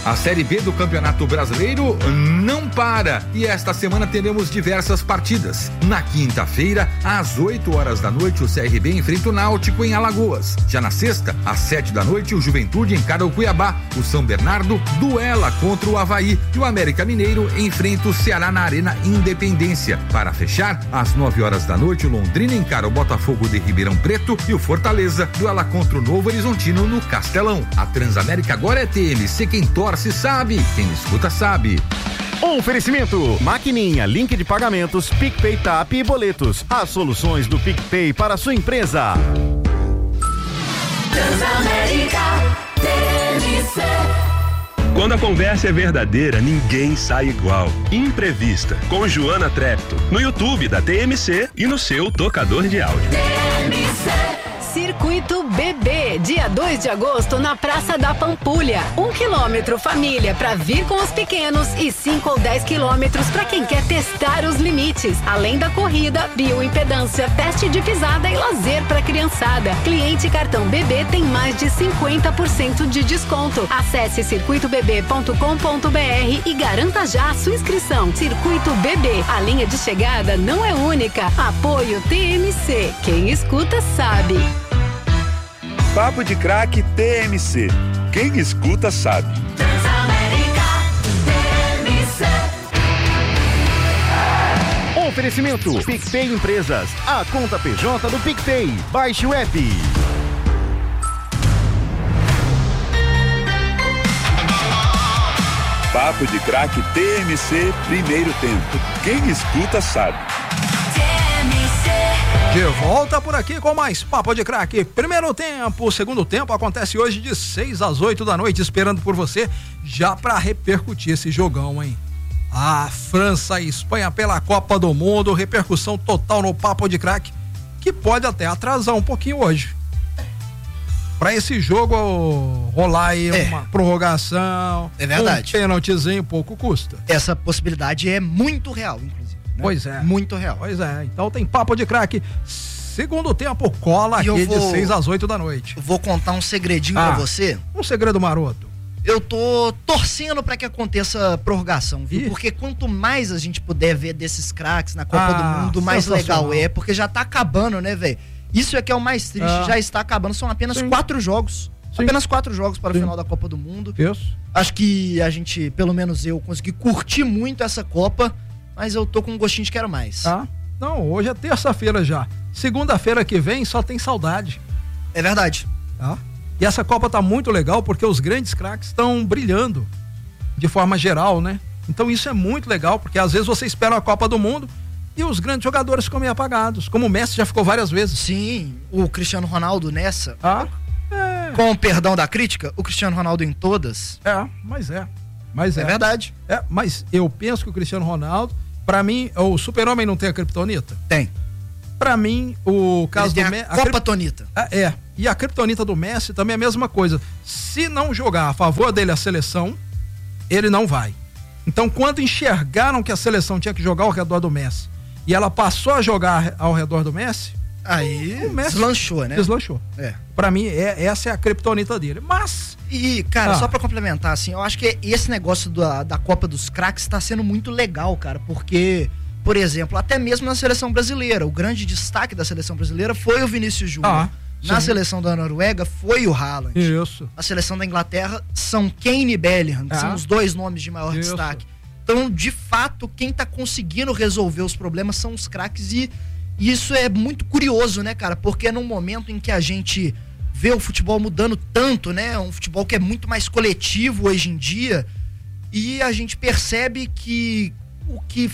A Série B do Campeonato Brasileiro não para e esta semana teremos diversas partidas. Na quinta-feira, às 8 horas da noite, o CRB enfrenta o Náutico em Alagoas. Já na sexta, às 7 da noite, o Juventude encara o Cuiabá. O São Bernardo duela contra o Avaí e o América Mineiro enfrenta o Ceará na Arena Independência. Para fechar, às 9 horas da noite, o Londrina encara o Botafogo de Ribeirão Preto e o Fortaleza duela contra o Novo Horizontino no Castelão. A Transamérica agora é TMC, quem torce sabe, quem escuta sabe. Oferecimento: Maquininha, link de pagamentos, PicPay, TAP e boletos. As soluções do PicPay para a sua empresa. Transamérica TMC. Quando a conversa é verdadeira, ninguém sai igual. Imprevista, com Joana Trepto, no YouTube da TMC e no seu tocador de áudio. TMC. Circuito BB, dia 2 de agosto na Praça da Pampulha. 1 quilômetro família para vir com os pequenos e 5 ou 10 quilômetros para quem quer testar os limites. Além da corrida, bioimpedância, teste de pisada e lazer para criançada. Cliente cartão BB tem mais de 50% de desconto. Acesse circuitobb.com.br e garanta já a sua inscrição. Circuito BB, a linha de chegada não é única. Apoio TMC. Quem escuta sabe. Papo de Craque TMC. Quem escuta sabe. Transamérica TMC. Oferecimento: PicPay Empresas, a conta PJ do PicPay. Baixe o app. Papo de Craque TMC, primeiro tempo. Quem escuta sabe. De volta por aqui com mais Papo de Craque. Primeiro tempo, segundo tempo acontece hoje de 6 às 8 da noite, esperando por você, já para repercutir esse jogão, hein? A França e Espanha pela Copa do Mundo, repercussão total no Papo de Craque, que pode até atrasar um pouquinho hoje. Para esse jogo rolar aí uma prorrogação, é verdade. Um pênaltizinho, pouco custa. Essa possibilidade é muito real, inclusive. Pois é. Muito real. Pois é. Então tem Papo de Craque. Segundo tempo, cola aqui de 6 às 8 da noite. Vou contar um segredinho pra você. Um segredo maroto. Eu tô torcendo pra que aconteça prorrogação, viu? Porque quanto mais a gente puder ver desses craques na Copa do Mundo, mais legal é. Porque já tá acabando, né, velho? Isso é que é o mais triste, já está acabando. São apenas 4 jogos. Sim. Apenas 4 jogos para o final da Copa do Mundo. Isso. Acho que a gente, pelo menos eu, consegui curtir muito essa Copa. Mas eu tô com um gostinho de quero mais. Não, hoje é terça-feira já. Segunda-feira que vem só tem saudade. É verdade. E essa Copa tá muito legal porque os grandes craques estão brilhando de forma geral, né? Então isso é muito legal porque às vezes você espera a Copa do Mundo e os grandes jogadores ficam meio apagados. Como o Messi já ficou várias vezes. Sim, o Cristiano Ronaldo nessa. Com o perdão da crítica, o Cristiano Ronaldo em todas. Mas é verdade. Mas eu penso que o Cristiano Ronaldo, pra mim, o Super-Homem não tem a Kryptonita? Tem. Pra mim, o caso do Messi. A Copatonita. E a Kryptonita do Messi também é a mesma coisa. Se não jogar a favor dele a seleção, ele não vai. Então, quando enxergaram que a seleção tinha que jogar ao redor do Messi e ela passou a jogar ao redor do Messi, aí o Messi deslanchou, né? Deslanchou. Pra mim, essa é a Kryptonita dele. Mas. E, cara, só pra complementar, assim, eu acho que esse negócio da Copa dos Craques tá sendo muito legal, cara, porque, por exemplo, até mesmo na seleção brasileira, o grande destaque da seleção brasileira foi o Vinícius Júnior. Na seleção da Noruega foi o Haaland. Isso. A seleção da Inglaterra são Kane e Bellingham, que são os dois nomes de maior destaque. Então, de fato, quem tá conseguindo resolver os problemas são os craques e isso é muito curioso, né, cara? Porque num momento em que a gente vê o futebol mudando tanto, né? Um futebol que é muito mais coletivo hoje em dia e a gente percebe que o que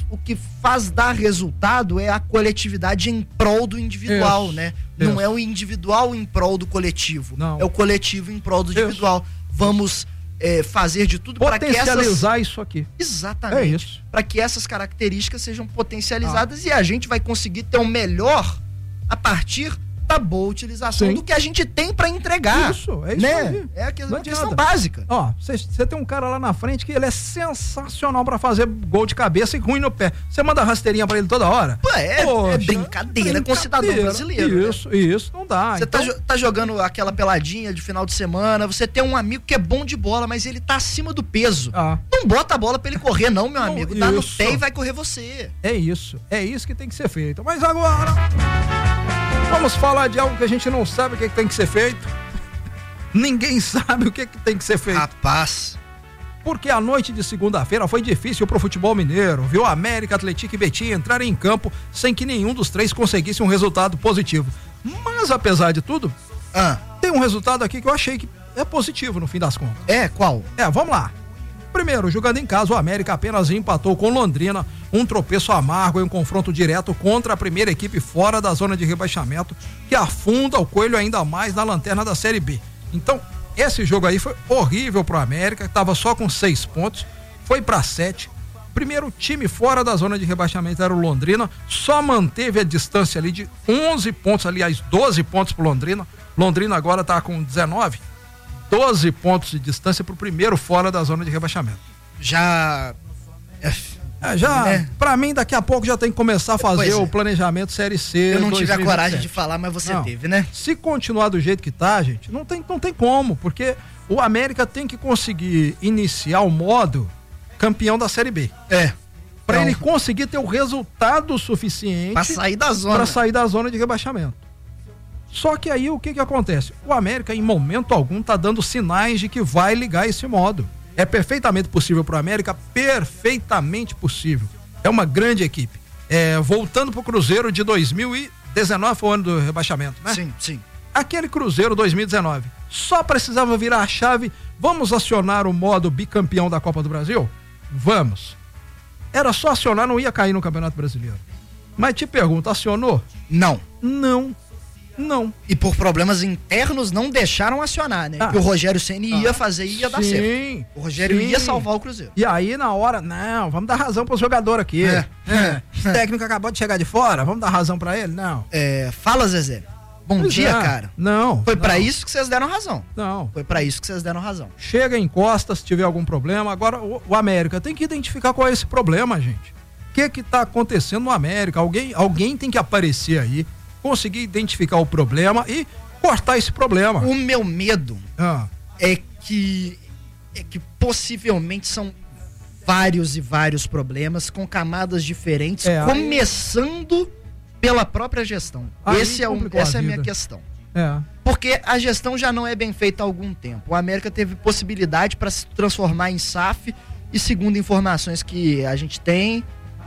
faz dar resultado é a coletividade em prol do individual, né? Não é o individual em prol do coletivo. Não. É o coletivo em prol do individual. Vamos fazer de tudo para que potencializar isso aqui. Exatamente. É isso. Para que essas características sejam potencializadas e a gente vai conseguir ter o melhor a partir muita boa utilização do que a gente tem pra entregar. Isso, é isso né? aí. É a questão adianta. básica. Ó, você tem um cara lá na frente que ele é sensacional pra fazer gol de cabeça e ruim no pé. Você manda rasteirinha pra ele toda hora? Pô, é brincadeira com o cidadão brasileiro. Isso, não dá. Você tá jogando aquela peladinha de final de semana, você tem um amigo que é bom de bola, mas ele tá acima do peso. Não bota a bola pra ele correr não, meu amigo. Dá no pé e vai correr você. É isso que tem que ser feito. Mas agora, vamos falar de algo que a gente não sabe o que tem que ser feito. Ninguém sabe o que tem que ser feito. Rapaz. Porque a noite de segunda-feira foi difícil pro futebol mineiro, viu? América, Atlético e Betim entrarem em campo sem que nenhum dos três conseguisse um resultado positivo. Mas apesar de tudo, tem um resultado aqui que eu achei que é positivo no fim das contas. Qual? Vamos lá. Primeiro, jogando em casa, o América apenas empatou com Londrina, um tropeço amargo em um confronto direto contra a primeira equipe fora da zona de rebaixamento, que afunda o Coelho ainda mais na lanterna da Série B. Então, esse jogo aí foi horrível pro América, que tava só com 6 pontos, foi pra 7. Primeiro time fora da zona de rebaixamento era o Londrina, só manteve a distância ali de 11 pontos, aliás, 12 pontos pro Londrina. Londrina agora tá com 19. 12 pontos de distância pro primeiro fora da zona de rebaixamento. Pra mim, daqui a pouco já tem que começar a fazer o planejamento Série C. Eu não tive a coragem de falar, mas você teve, né? Se continuar do jeito que tá, gente, não tem como, porque o América tem que conseguir iniciar o modo campeão da Série B. Pra ele conseguir ter o resultado suficiente pra sair da zona de rebaixamento. Só que aí o que acontece? O América em momento algum tá dando sinais de que vai ligar esse modo. É perfeitamente possível pro América, perfeitamente possível. É uma grande equipe. Voltando pro Cruzeiro de 2019, foi o ano do rebaixamento, né? Sim. Aquele Cruzeiro 2019, só precisava virar a chave, vamos acionar o modo bicampeão da Copa do Brasil? Vamos. Era só acionar, não ia cair no Campeonato Brasileiro. Mas te pergunto, acionou? Não. E por problemas internos não deixaram acionar, né? Que o Rogério Ceni ia fazer e ia dar certo. O Rogério ia salvar o Cruzeiro. E aí na hora, não, vamos dar razão pro jogador aqui. O técnico acabou de chegar de fora, vamos dar razão pra ele? Não. Fala, Zezé. Bom dia, cara. Não. Foi pra isso que vocês deram razão. Não. Foi pra isso que vocês deram razão. Chega, encosta se tiver algum problema. Agora o América tem que identificar qual é esse problema, gente. O que tá acontecendo no América? Alguém tem que aparecer aí, conseguir identificar o problema e cortar esse problema. O meu medo é que possivelmente são vários e vários problemas com camadas diferentes, começando pela própria gestão. Essa é a minha questão. Porque a gestão já não é bem feita há algum tempo. O América teve possibilidade para se transformar em SAF e, segundo informações que a gente tem,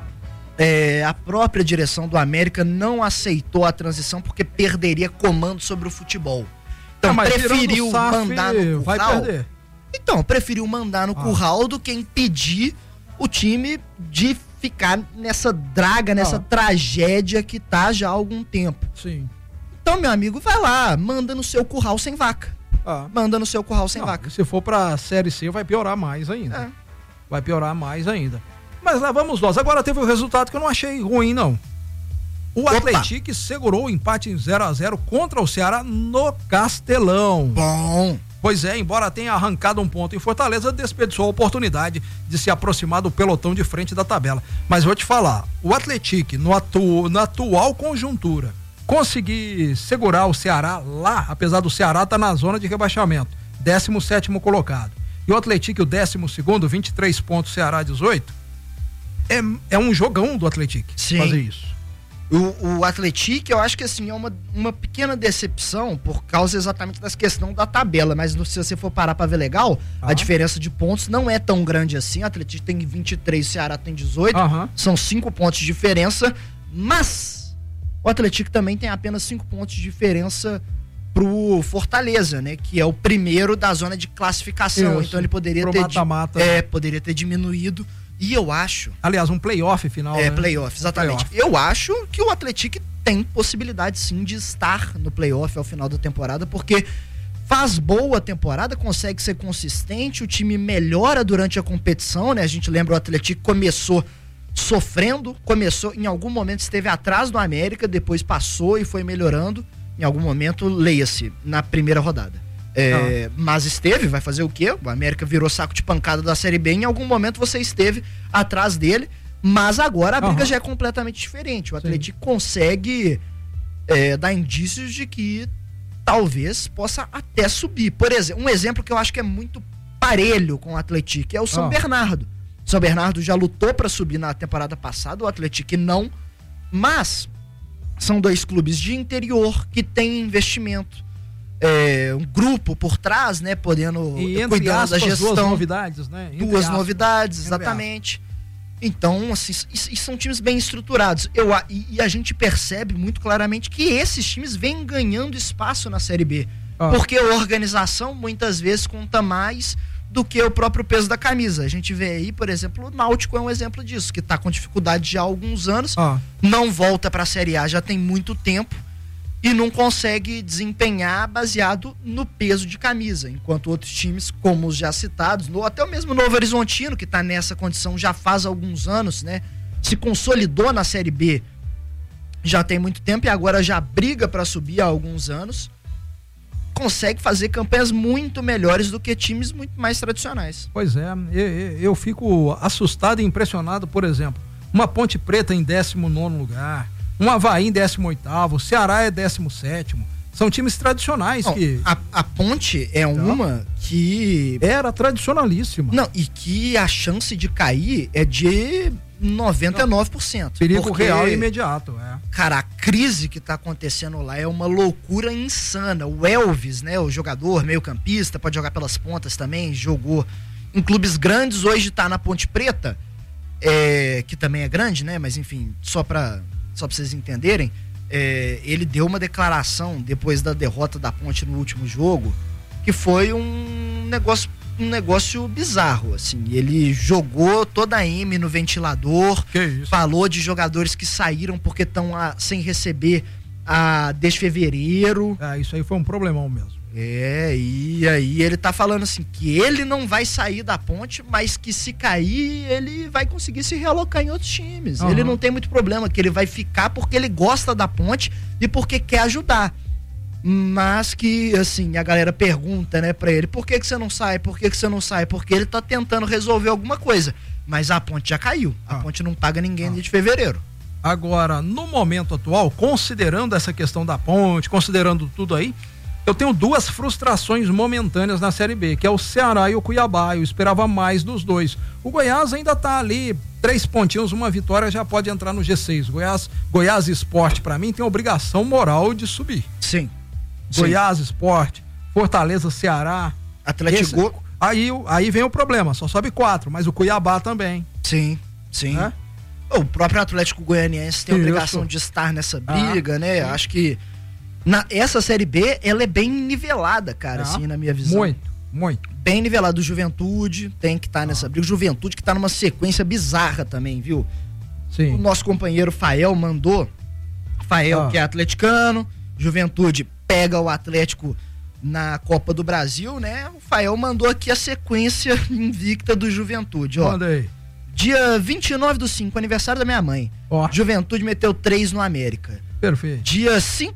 a própria direção do América não aceitou a transição porque perderia comando sobre o futebol. Então preferiu mandar no curral. Então, preferiu mandar no curral do que impedir o time de ficar nessa draga, nessa tragédia que tá já há algum tempo. Sim. Então, meu amigo, vai lá, manda no seu curral sem vaca. Manda no seu curral sem vaca. Se for pra Série C, vai piorar mais ainda. Vai piorar mais ainda. Mas lá vamos nós. Agora teve o resultado que eu não achei ruim, não. O Atlético segurou o empate em 0-0 contra o Ceará no Castelão. Bom. Pois é, embora tenha arrancado um ponto em Fortaleza, desperdiçou a oportunidade de se aproximar do pelotão de frente da tabela. Mas vou te falar, o Atlético, na atual conjuntura, conseguir segurar o Ceará lá, apesar do Ceará estar na zona de rebaixamento, 17º colocado. E o Atlético, o 12º, 23 pontos, Ceará 18, é um jogão do Atlético fazer isso. O Atlético, eu acho que assim, é uma pequena decepção por causa exatamente dessa questão da tabela, mas se você for parar pra ver legal, a diferença de pontos não é tão grande assim. O Atlético tem 23, o Ceará tem 18, são 5 pontos de diferença, mas o Atlético também tem apenas 5 pontos de diferença pro Fortaleza, né, que é o primeiro da zona de classificação. Isso. Então ele poderia poderia ter diminuído. E eu acho... Aliás, um playoff final, né? Playoff, exatamente. Eu acho que o Atlético tem possibilidade, sim, de estar no playoff ao final da temporada, porque faz boa temporada, consegue ser consistente, o time melhora durante a competição, né? A gente lembra, o Atlético começou sofrendo, em algum momento esteve atrás do América, depois passou e foi melhorando. em algum momento, leia-se, na primeira rodada. Mas esteve, vai fazer o quê? O América virou saco de pancada da Série B, em algum momento você esteve atrás dele, mas agora a briga já é completamente diferente. O Atlético consegue dar indícios de que talvez possa até subir. Por exemplo, um exemplo que eu acho que é muito parelho com o Atlético é o São Bernardo. O São Bernardo já lutou para subir na temporada passada, o Atlético não, mas são dois clubes de interior que têm investimento, um grupo por trás, né, podendo cuidar da gestão. Duas novidades, né? Duas novidades, exatamente. Então, assim, e são times bem estruturados. E a gente percebe muito claramente que esses times vêm ganhando espaço na Série B. Porque a organização, muitas vezes, conta mais do que o próprio peso da camisa. A gente vê aí, por exemplo, o Náutico é um exemplo disso, que está com dificuldade já há alguns anos, não volta para a Série A já tem muito tempo e não consegue desempenhar baseado no peso de camisa, enquanto outros times, como os já citados, até o mesmo Novo Horizontino, que está nessa condição já faz alguns anos, né, se consolidou na Série B já tem muito tempo e agora já briga para subir há alguns anos, consegue fazer campanhas muito melhores do que times muito mais tradicionais. Pois é, eu fico assustado e impressionado, por exemplo, uma Ponte Preta em 19º lugar, um Avaí em 18º, o Ceará é 17º. São times tradicionais que... A Ponte é uma que... Era tradicionalíssima. Não, e que a chance de cair é de 99%. Perigo real e imediato, Cara, a crise que tá acontecendo lá é uma loucura insana. O Elvis, né, o jogador meio campista, pode jogar pelas pontas também, jogou em clubes grandes, hoje tá na Ponte Preta, que também é grande, né, mas enfim, só pra vocês entenderem, ele deu uma declaração depois da derrota da Ponte no último jogo, que foi um negócio bizarro, assim. Ele jogou toda a M no ventilador, falou de jogadores que saíram porque estão sem receber desde fevereiro. Isso aí foi um problemão mesmo. E aí ele tá falando assim, que ele não vai sair da Ponte, mas que se cair, ele vai conseguir se realocar em outros times. Ele não tem muito problema, que ele vai ficar porque ele gosta da Ponte e porque quer ajudar. Mas que, assim, a galera pergunta, né, pra ele, por que você não sai? Por que você não sai? Porque ele tá tentando resolver alguma coisa. Mas a Ponte já caiu. A Ponte não paga ninguém desde fevereiro. Agora, no momento atual, considerando essa questão da Ponte, considerando tudo aí, eu tenho duas frustrações momentâneas na Série B, que é o Ceará e o Cuiabá. Eu esperava mais dos dois. O Goiás ainda tá ali, 3 pontinhos, uma vitória, já pode entrar no G6. Goiás Esporte, pra mim, tem obrigação moral de subir. Sim. Goiás Esporte, Fortaleza, Ceará, Atlético. Aí vem o problema, só sobe 4, mas o Cuiabá também. Sim. O próprio Atlético Goianiense tem a obrigação de estar nessa briga, né? Acho que essa Série B, ela é bem nivelada, cara, assim, na minha visão. Muito. Bem nivelado. O Juventude tem que estar nessa briga. O Juventude que tá numa sequência bizarra também, viu? Sim. O nosso companheiro Fael mandou. Fael, que é atleticano. Juventude pega o Atlético na Copa do Brasil, né? O Fael mandou aqui a sequência invicta do Juventude, ó. Manda aí. Dia 29/5, aniversário da minha mãe. Juventude meteu 3 no América. Perfeito. Dia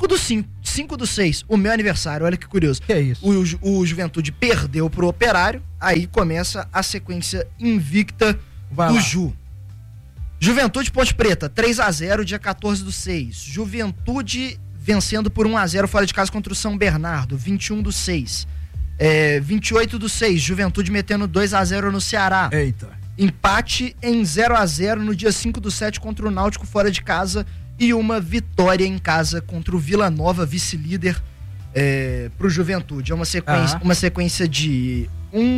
5/6, o meu aniversário, olha que curioso. Que é isso? O Juventude perdeu pro Operário, aí começa a sequência invicta do Ju. Juventude Ponte Preta, 3-0, dia 14/6. Juventude vencendo por 1-0 fora de casa contra o São Bernardo, 21/6. 28/6, Juventude metendo 2-0 no Ceará. Eita. Empate em 0-0 no dia 5/7 contra o Náutico fora de casa e uma vitória em casa contra o Vila Nova, vice-líder, pro Juventude. É uma sequência de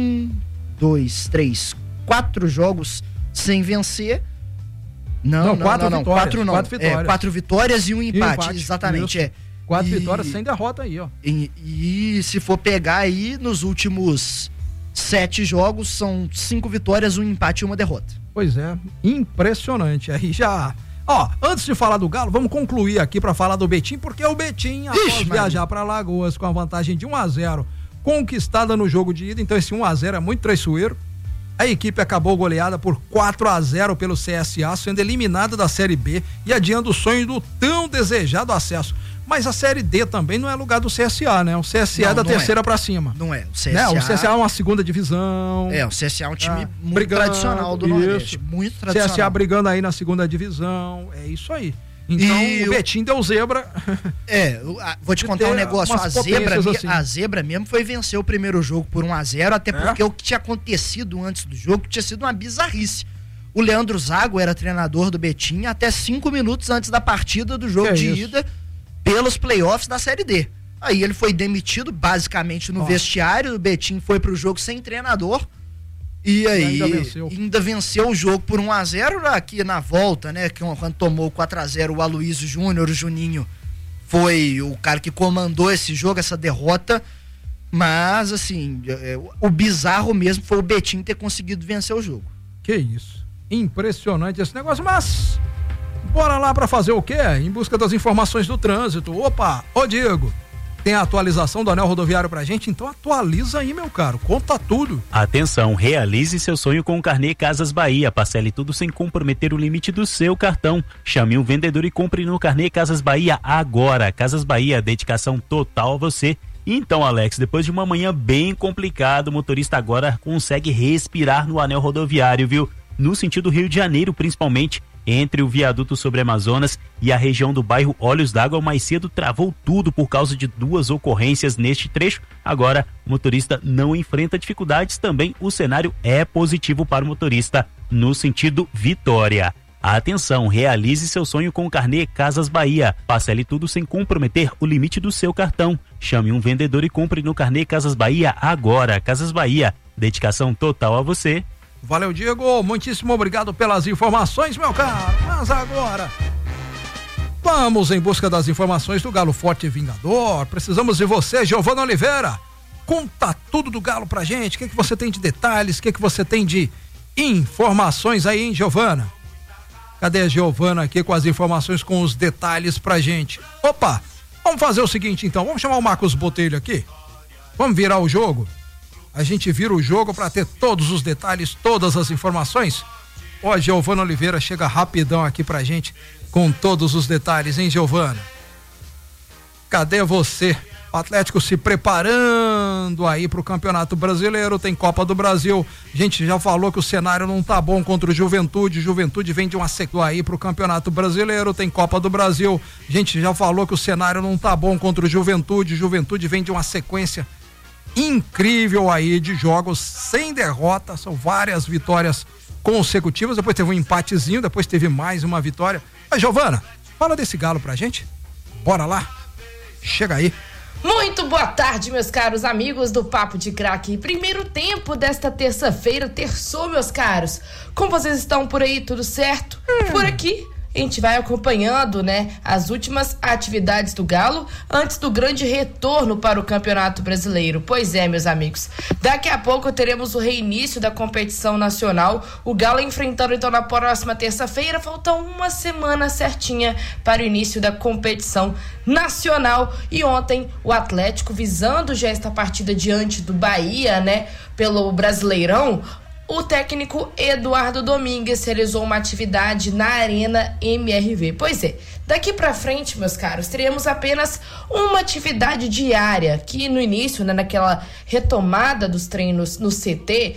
4 jogos sem vencer. Não, 4 não. 4 não. 4 vitórias. 4 vitórias e um empate, exatamente. Isso. 4 vitórias sem derrota aí, ó. E se for pegar aí, nos últimos 7 jogos, são 5 vitórias, um empate e uma derrota. Pois é, impressionante. Aí já... Ó, antes de falar do Galo, vamos concluir aqui pra falar do Betim, porque o Betim, após viajar pra Alagoas com a vantagem de 1-0, conquistada no jogo de ida, então esse 1-0 é muito traiçoeiro. A equipe acabou goleada por 4-0 pelo CSA, sendo eliminada da Série B e adiando o sonho do tão desejado acesso. Mas a Série D também não é lugar do CSA, né? O CSA é da terceira pra cima. Não é. O CSA, né? O CSA é uma segunda divisão. O CSA é um time muito tradicional do Nordeste. Muito tradicional. CSA brigando aí na segunda divisão. É isso aí. Então o Betim deu zebra. Vou te contar um negócio. A zebra mesmo foi vencer o primeiro jogo por 1-0, até porque o que tinha acontecido antes do jogo tinha sido uma bizarrice. O Leandro Zago era treinador do Betim até 5 minutos antes da partida do jogo ida pelos playoffs da Série D. Aí ele foi demitido basicamente no vestiário, o Betim foi pro jogo sem treinador. E aí ainda venceu o jogo por 1-0 aqui na volta, né? Quando tomou 4-0 o Aloysio Júnior, o Juninho foi o cara que comandou esse jogo, essa derrota. Mas assim, o bizarro mesmo foi o Betim ter conseguido vencer o jogo. Que isso, impressionante esse negócio, mas bora lá pra fazer o quê? Em busca das informações do trânsito. Opa, ô Diego, tem a atualização do anel rodoviário pra gente? Então atualiza aí, meu caro, conta tudo. Atenção, realize seu sonho com o Carnê Casas Bahia, parcele tudo sem comprometer o limite do seu cartão. Chame um vendedor e compre no Carnê Casas Bahia agora. Casas Bahia, dedicação total a você. Então, Alex, depois de uma manhã bem complicada, o motorista agora consegue respirar no anel rodoviário, viu? No sentido Rio de Janeiro, principalmente, entre o viaduto sobre Amazonas e a região do bairro Olhos d'Água, mais cedo travou tudo por causa de 2 ocorrências neste trecho. Agora, o motorista não enfrenta dificuldades, também o cenário é positivo para o motorista no sentido Vitória. Atenção, realize seu sonho com o Carnê Casas Bahia. Parcele tudo sem comprometer o limite do seu cartão. Chame um vendedor e compre no Carnê Casas Bahia agora. Casas Bahia, dedicação total a você. Valeu, Diego, muitíssimo obrigado pelas informações, meu caro. Mas agora vamos em busca das informações do Galo Forte e Vingador. Precisamos de você, Giovana Oliveira. Conta tudo do Galo pra gente. O que você tem de detalhes? O que você tem de informações aí, hein, Giovana? Cadê a Giovana aqui com as informações, com os detalhes pra gente? Opa, vamos fazer o seguinte então, vamos chamar o Marcos Botelho aqui, vamos virar o jogo, a gente vira o jogo pra ter todos os detalhes, todas as informações. Ó, Giovana Oliveira chega rapidão aqui pra gente com todos os detalhes, hein, Giovana? Cadê você? O Atlético se preparando aí pro Campeonato Brasileiro, tem Copa do Brasil. A gente já falou que o cenário não tá bom contra o Juventude. Juventude vem de uma sequência aí pro Campeonato Brasileiro, tem Copa do Brasil. A gente já falou que o cenário não tá bom contra o Juventude. Juventude vem de uma sequência incrível aí de jogos sem derrota, são várias vitórias consecutivas. Depois teve um empatezinho, depois teve mais uma vitória. Mas, Giovana, fala desse Galo pra gente. Bora lá, chega aí. Muito boa tarde, meus caros amigos do Papo de Craque. Primeiro tempo desta terça-feira, terçou, meus caros. Como vocês estão por aí, tudo certo? Por aqui, a gente vai acompanhando, né, as últimas atividades do Galo antes do grande retorno para o Campeonato Brasileiro. Pois é, meus amigos, daqui a pouco teremos o reinício da competição nacional, o Galo enfrentando então na próxima terça-feira, falta uma semana certinha para o início da competição nacional. E ontem o Atlético, visando já esta partida diante do Bahia, né, pelo Brasileirão, o técnico Eduardo Domingues realizou uma atividade na Arena MRV. Pois é, daqui pra frente, meus caros, teremos apenas uma atividade diária, que no início, né, naquela retomada dos treinos no CT,